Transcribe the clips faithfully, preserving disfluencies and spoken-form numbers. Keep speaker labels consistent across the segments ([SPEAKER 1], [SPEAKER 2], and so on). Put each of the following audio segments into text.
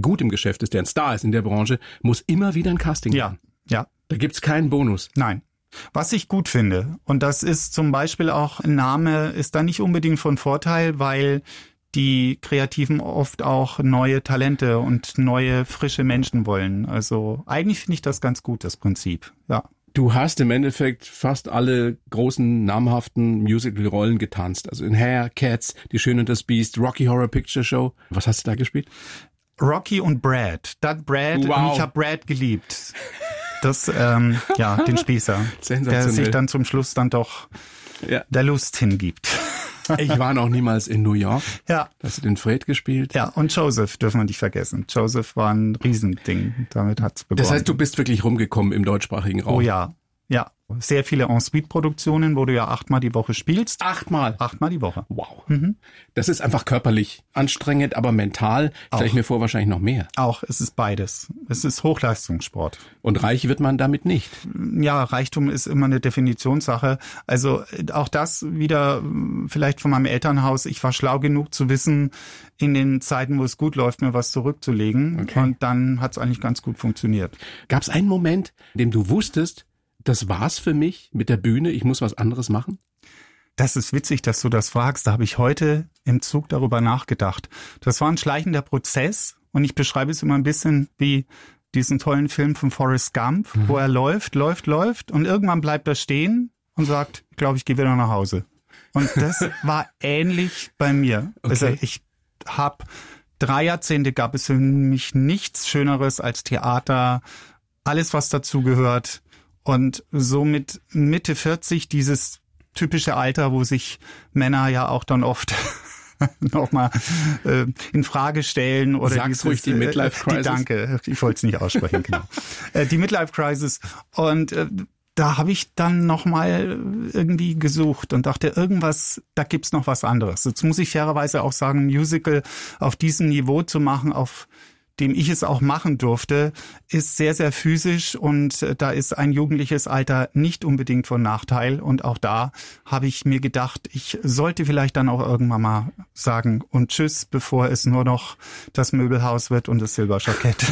[SPEAKER 1] gut im Geschäft ist, der ein Star ist in der Branche, muss immer wieder ein Casting machen.
[SPEAKER 2] Ja, ja.
[SPEAKER 1] Da gibt's keinen Bonus.
[SPEAKER 2] Nein. Was ich gut finde, und das ist zum Beispiel auch, ein Name ist da nicht unbedingt von Vorteil, weil die Kreativen oft auch neue Talente und neue, frische Menschen wollen. Also eigentlich finde ich das ganz gut, das Prinzip. Ja.
[SPEAKER 1] Du hast im Endeffekt fast alle großen, namhaften Musical-Rollen getanzt. Also in Hair, Cats, Die Schöne und das Biest, Rocky Horror Picture Show. Was hast du da gespielt?
[SPEAKER 2] Rocky und Brad. Doug Brad.
[SPEAKER 1] Wow.
[SPEAKER 2] Und ich habe Brad geliebt. Das, ähm, ja, den Spießer, der sich dann zum Schluss dann doch ja. der Lust hingibt.
[SPEAKER 1] Ich war noch niemals in New York.
[SPEAKER 2] Ja.
[SPEAKER 1] Hast du den Fred gespielt?
[SPEAKER 2] Ja, und Joseph dürfen wir nicht vergessen. Joseph war ein Riesending. Damit hat's begonnen.
[SPEAKER 1] Das heißt, du bist wirklich rumgekommen im deutschsprachigen Raum?
[SPEAKER 2] Oh ja, ja. Sehr viele En-Suite-Produktionen, wo du ja achtmal die Woche spielst.
[SPEAKER 1] Achtmal?
[SPEAKER 2] Achtmal die Woche.
[SPEAKER 1] Wow.
[SPEAKER 2] Mhm.
[SPEAKER 1] Das ist einfach körperlich anstrengend, aber mental stelle ich mir vor, wahrscheinlich noch mehr.
[SPEAKER 2] Auch, es ist beides. Es ist Hochleistungssport.
[SPEAKER 1] Und reich wird man damit nicht?
[SPEAKER 2] Ja, Reichtum ist immer eine Definitionssache. Also auch das wieder vielleicht von meinem Elternhaus. Ich war schlau genug zu wissen, in den Zeiten, wo es gut läuft, mir was zurückzulegen. Okay. Und dann hat es eigentlich ganz gut funktioniert.
[SPEAKER 1] Gab es einen Moment, in dem du wusstest, das war's für mich mit der Bühne, ich muss was anderes machen?
[SPEAKER 2] Das ist witzig, dass du das fragst. Da habe ich heute im Zug darüber nachgedacht. Das war ein schleichender Prozess und ich beschreibe es immer ein bisschen wie diesen tollen Film von Forrest Gump, mhm. wo er läuft, läuft, läuft und irgendwann bleibt er stehen und sagt, ich glaube, ich gehe wieder nach Hause. Und das war ähnlich bei mir. Okay. Also ich habe drei Jahrzehnte gab es für mich nichts Schöneres als Theater, alles was dazu gehört. Und so mit Mitte vierzig, dieses typische Alter, wo sich Männer ja auch dann oft nochmal äh, in Frage stellen. Oder
[SPEAKER 1] Sag's
[SPEAKER 2] dieses,
[SPEAKER 1] ruhig, die Midlife Crisis.
[SPEAKER 2] Die, danke, ich wollte es nicht aussprechen, genau. Äh, die Midlife Crisis. Und äh, da habe ich dann nochmal irgendwie gesucht und dachte, irgendwas, da gibt's noch was anderes. Jetzt muss ich fairerweise auch sagen, Musical auf diesem Niveau zu machen, auf dem ich es auch machen durfte, ist sehr, sehr physisch und da ist ein jugendliches Alter nicht unbedingt von Nachteil. Und auch da habe ich mir gedacht, ich sollte vielleicht dann auch irgendwann mal sagen und tschüss, bevor es nur noch das Möbelhaus wird und das Silberjackett.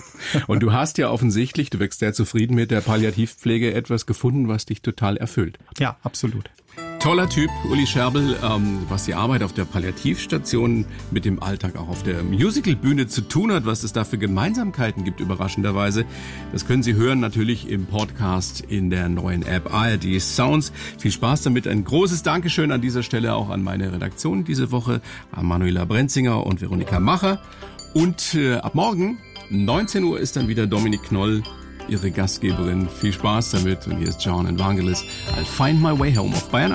[SPEAKER 1] Und du hast ja offensichtlich, du wirkst sehr zufrieden mit der Palliativpflege, etwas gefunden, was dich total erfüllt.
[SPEAKER 2] Ja, absolut.
[SPEAKER 1] Toller Typ, Uli Scherbel, ähm, was die Arbeit auf der Palliativstation mit dem Alltag auch auf der Musicalbühne zu tun hat, was es da für Gemeinsamkeiten gibt, überraschenderweise. Das können Sie hören natürlich im Podcast in der neuen App A R D Sounds. Viel Spaß damit. Ein großes Dankeschön an dieser Stelle auch an meine Redaktion diese Woche, an Manuela Brenzinger und Veronika Macher. Und äh, ab morgen, neunzehn Uhr, ist dann wieder Dominik Knoll, Ihre Gastgeberin. Viel Spaß damit. Und hier ist John Evangelis. I'll find my way home auf Bayern